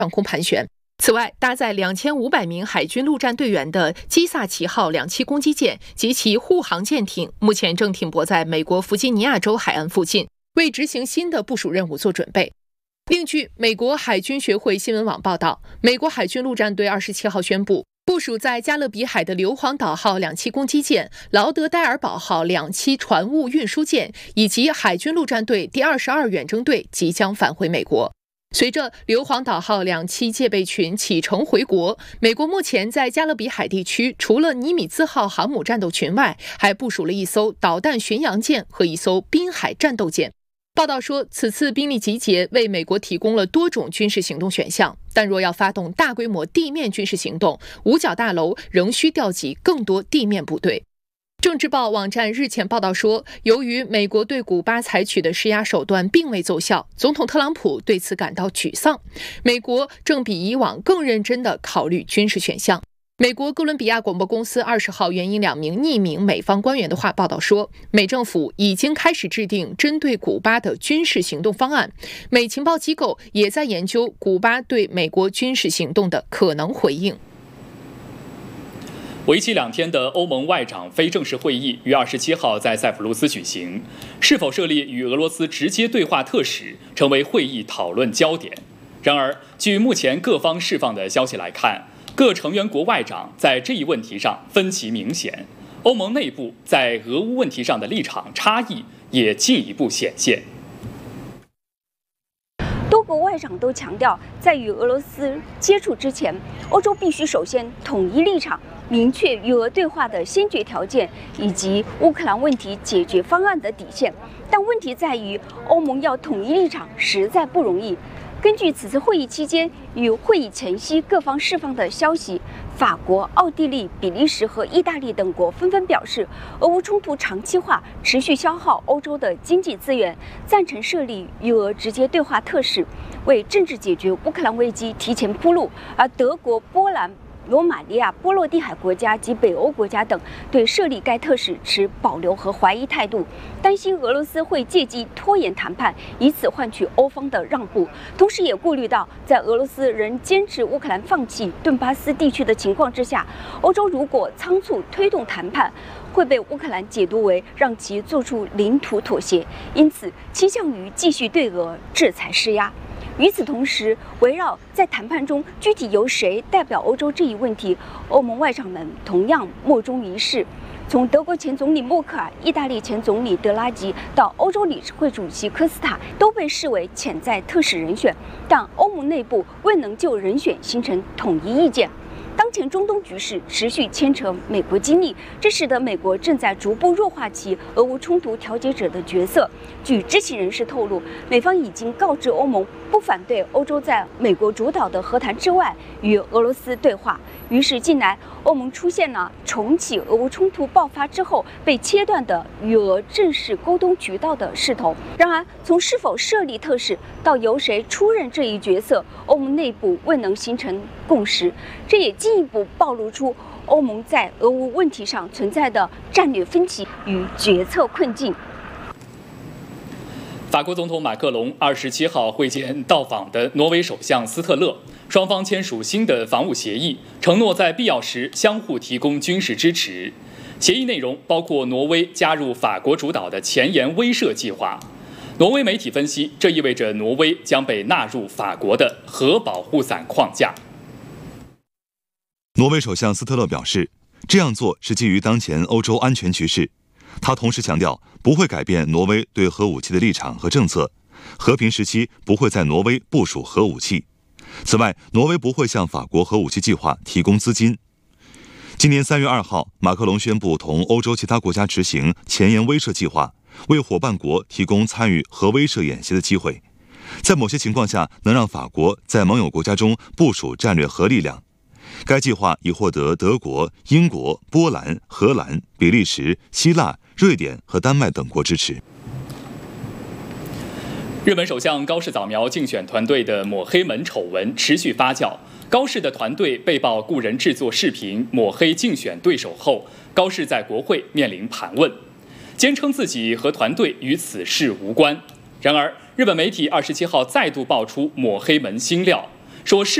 上空盘旋。此外，搭载2500名海军陆战队员的基萨奇号两栖攻击舰及其护航舰艇，目前正停泊在美国弗吉尼亚州海岸附近，为执行新的部署任务做准备。另据美国海军学会新闻网报道，美国海军陆战队27号宣布，部署在加勒比海的硫磺岛号两栖攻击舰、劳德代尔堡号两栖船坞运输舰以及海军陆战队第22远征队即将返回美国。随着硫磺岛号两栖戒备群启程回国，美国目前在加勒比海地区除了尼米兹号航母战斗群外，还部署了一艘导弹巡洋舰和一艘滨海战斗舰。报道说，此次兵力集结为美国提供了多种军事行动选项，但若要发动大规模地面军事行动，五角大楼仍需调集更多地面部队。政治报网站日前报道说，由于美国对古巴采取的施压手段并未奏效，总统特朗普对此感到沮丧。美国正比以往更认真地考虑军事选项。美国哥伦比亚广播公司20号援引2名匿名美方官员的话报道说，美政府已经开始制定针对古巴的军事行动方案，美情报机构也在研究古巴对美国军事行动的可能回应。 为期2天的欧盟外长非正式会议于27号在塞浦路斯举行，是否设立与俄罗斯直接对话特使成为会议讨论焦点。然而，据目前各方释放的消息来看，各成员国外长在这一问题上分歧明显，欧盟内部在俄乌问题上的立场差异也进一步显现。 多国外长都强调，在与俄罗斯接触之前，欧洲必须首先统一立场，明确与俄对话的先决条件以及乌克兰问题解决方案的底线。但问题在于，欧盟要统一立场实在不容易。根据此次会议期间与会议前夕各方释放的消息，法国、奥地利、比利时和意大利等国纷纷表示，俄乌冲突长期化持续消耗欧洲的经济资源，赞成设立与俄直接对话特使，为政治解决乌克兰危机提前铺路。而德国、波兰、罗马尼亚、波罗的海国家及北欧国家等对设立该特使持保留和怀疑态度，担心俄罗斯会借机拖延谈判，以此换取欧方的让步。同时也顾虑到，在俄罗斯仍坚持乌克兰放弃顿巴斯地区的情况之下，欧洲如果仓促推动谈判，会被乌克兰解读为让其做出领土妥协，因此倾向于继续对俄制裁施压。与此同时，围绕在谈判中具体由谁代表欧洲这一问题，欧盟外长们同样莫衷一是。从德国前总理默克尔、意大利前总理德拉吉到欧洲理事会主席科斯塔，都被视为潜在特使人选，但欧盟内部未能就人选形成统一意见。当前中东局势持续牵扯美国精力，这使得美国正在逐步弱化其俄乌冲突调解者的角色。据知情人士透露，美方已经告知欧盟不反对欧洲在美国主导的和谈之外与俄罗斯对话。于是近来欧盟出现了重启俄乌冲突爆发之后被切断的与俄正式沟通渠道的势头。然而，从是否设立特使到由谁出任这一角色，欧盟内部未能形成共识，这也进一步暴露出欧盟在俄乌问题上存在的战略分歧与决策困境。 法国总统马克龙27号会见到访的挪威首相斯特勒，双方签署新的防务协议，承诺在必要时相互提供军事支持。协议内容包括挪威加入法国主导的前沿威慑计划。挪威媒体分析，这意味着挪威将被纳入法国的核保护伞框架。 挪威首相斯特勒表示，这样做是基于当前欧洲安全局势。他同时强调，不会改变挪威对核武器的立场和政策，和平时期不会在挪威部署核武器。此外，挪威不会向法国核武器计划提供资金。今年3月2号，马克龙宣布同欧洲其他国家执行前沿威慑计划，为伙伴国提供参与核威慑演习的机会，在某些情况下能让法国在盟友国家中部署战略核力量。该计划已获得德国、英国、波兰、荷兰、比利时、希腊、瑞典和丹麦等国支持。 日本首相高市早苗竞选团队的抹黑门丑闻持续发酵。高市的团队被曝雇人制作视频抹黑竞选对手后，高市在国会面临盘问，坚称自己和团队与此事无关。然而，日本媒体27号再度爆出抹黑门新料。 说